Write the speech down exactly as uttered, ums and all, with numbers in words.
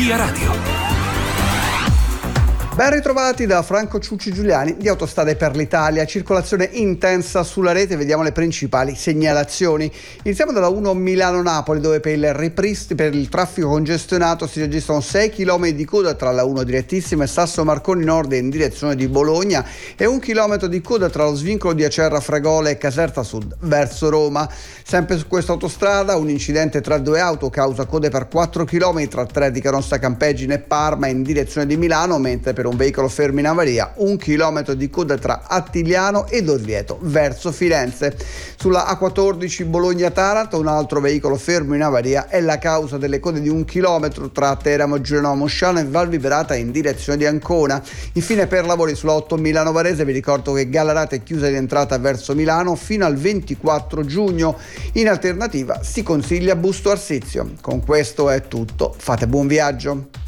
Via Radio. Ben ritrovati da Franco Ciucci Giuliani di Autostrade per l'Italia. Circolazione intensa sulla rete, vediamo le principali segnalazioni. Iniziamo dalla uno Milano-Napoli, dove per il ripristino, per il traffico congestionato si registrano sei chilometri di coda tra la uno direttissima e Sasso Marconi Nord in direzione di Bologna e un chilometro di coda tra lo svincolo di Acerra Fragola e Caserta Sud verso Roma. Sempre su questa autostrada un incidente tra due auto causa code per quattro chilometri tra tre di Canossa Campeggine e Parma in direzione di Milano, mentre per un veicolo fermo in avaria un chilometro di coda tra Attigliano ed Orvieto verso Firenze. Sulla A quattordici Bologna-Taranto un altro veicolo fermo in avaria è la causa delle code di un chilometro tra Teramo, Giuliano Mosciano e Valviverata in direzione di Ancona. Infine, per lavori sulla otto Milano Varese vi ricordo che Gallarate è chiusa in entrata verso Milano fino al ventiquattro giugno. In alternativa si consiglia Busto Arsizio. Con questo è tutto, fate buon viaggio.